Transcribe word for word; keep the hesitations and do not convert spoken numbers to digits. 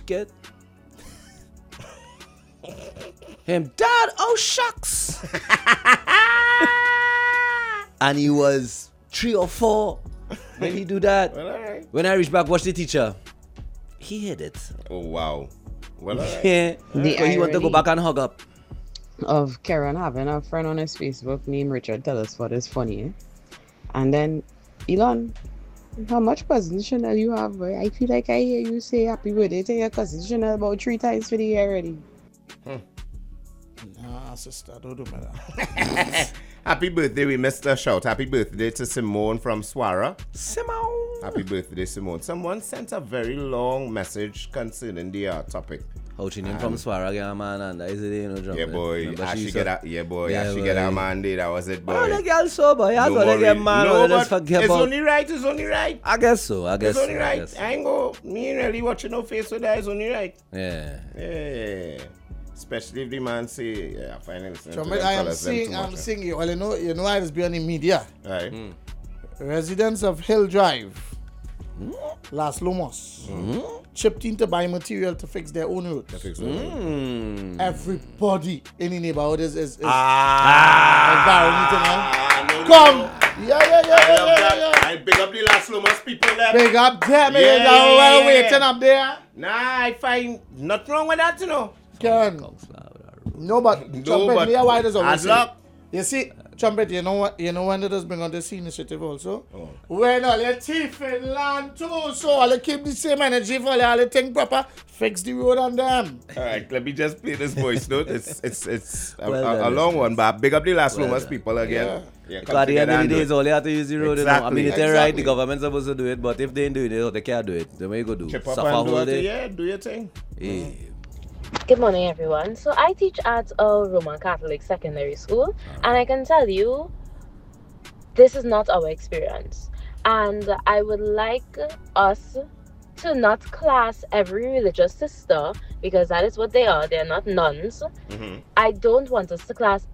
kid. Him, Dad, oh shucks. And he was three or four when he do that. Well, all right. When I reach back, watch the teacher. He hit it. Oh, wow. Well, all right. Yeah. The So he want to go irony back and hug up. of Karen having a friend on his Facebook named Richard tell us what is funny, eh? And then, Elon, how much cousin Chanel you have, boy? I feel like I hear you say happy birthday to your cousin Chanel about three times for the year already. Nah, sister, don't do me that. Happy birthday. We missed a shout. Happy birthday to Simone from Swara. Simone. Happy birthday, Simone. Someone sent a very long message concerning the uh, topic. How she named from Swara, get a man and that is it, you know, jump. Yeah, boy. Remember As she said- get a, yeah, boy. Yeah, As she get a boy. man day, that was it, boy. Oh, the girl sober. Yeah, Don't so they worry. get man. No, Just but forget it's about. only right. It's only right. I guess so. I guess It's only so. I right. guess so. I ain't go. Me ain't really watching no face with that. It's only right. Yeah. Yeah. Especially if the man say, yeah, finally listening to Trumpet, them I am fellas, them seeing, too I'm much, seeing you. Well, you know, you know, I was be on the media. eh? Right. Hmm. Residents of Hill Drive, Las Lomos, chipped in to buy material to fix their own roads. Fix it. Mm. Everybody in the neighborhood is is, is Ah, environmental, no, no? Come! Yeah, yeah, yeah, I yeah, love yeah, that. yeah, yeah. I big up the last Lomas people there. Big up them, Yeah, yeah, yeah, yeah, well yeah, waiting yeah. up there. Nah, I find nothing wrong with that, you know. Karen, no, but Trumpet, but me and why does hard always say, luck. you see, Trumpet, you know what? You know when they just bring on this initiative also? Oh. When all your teeth in land too, so all they keep the same energy for all they think proper, fix the road on them. All right, let me just play this voice note. It's it's it's a, Well a, a done, long listeners. one, but big up the last Well Lomas done. people again. Yeah. Yeah, Because at the end of the day, it's all. all they have to use the road. You know? I Exactly, mean, it's right. exactly. The government's supposed to do it, but if they ain't doing it, they can't do it. Then what you go do? Chip up Suffer and do whole it. day? Yeah, do your thing. Yeah. Good morning, everyone. So I teach at a Roman Catholic secondary school, and I can tell you, this is not our experience. And I would like us to not class every religious sister, because that is what they are. They're not nuns. Mm-hmm. I don't want us to class